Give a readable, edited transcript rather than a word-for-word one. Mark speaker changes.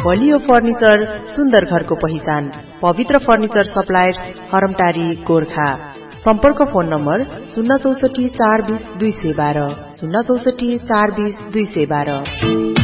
Speaker 1: बलियो फर्निचर, सुन्दर घरको पहिचान, पवित्र फर्निचर सप्लायर्स, हरमटारी, गोर्खा। सम्पर्क फोन नम्बर 064 420 212, 064 420 212।